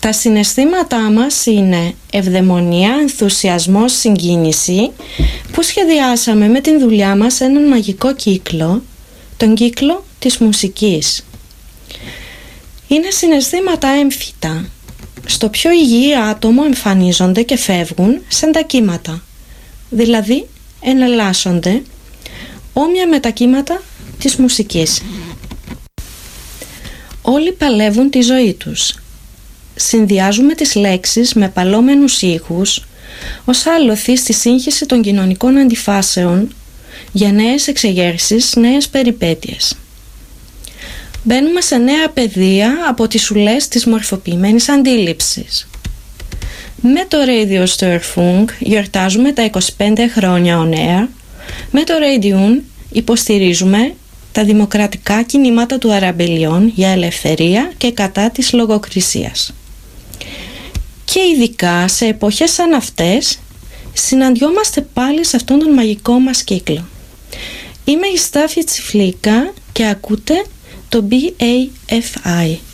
Τα συναισθήματά μας είναι ευδαιμονία, ενθουσιασμός, συγκίνηση, που σχεδιάσαμε με την δουλειά μας έναν μαγικό κύκλο, τον κύκλο της μουσικής. Είναι συναισθήματα έμφυτα. Στο πιο υγιή άτομο εμφανίζονται και φεύγουν σαν τα κύματα, δηλαδή εναλλάσσονται, όμοια με τα κύματα της μουσικής. Όλοι παλεύουν τη ζωή τους. Συνδυάζουμε τις λέξεις με παλόμενους ήχους ως άλοθη στη σύγχυση των κοινωνικών αντιφάσεων για νέες εξεγέρσεις, νέες περιπέτειες. Μπαίνουμε σε νέα πεδία από τις ουλές της μορφοποιημένης αντίληψης. Με το Radio Störfunk γιορτάζουμε τα 25 χρόνια on air. Με το Radio υποστηρίζουμε τα δημοκρατικά κινήματα του Αραμπελιών για ελευθερία και κατά της λογοκρισίας. Και ειδικά σε εποχές σαν αυτές συναντιόμαστε πάλι σε αυτόν τον μαγικό μας κύκλο. Είμαι η Στάφη Τσιφλίκα και ακούτε το BAFI.